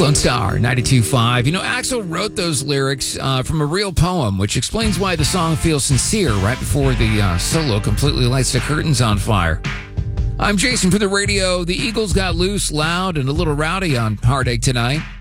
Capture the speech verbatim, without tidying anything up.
Lone Star ninety-two point five. You know, Axl wrote those lyrics uh, from a real poem, which explains why the song feels sincere right before the uh, solo completely lights the curtains on fire. I'm Jason for the radio. The Eagles got loose, loud, and a little rowdy on Heartache tonight.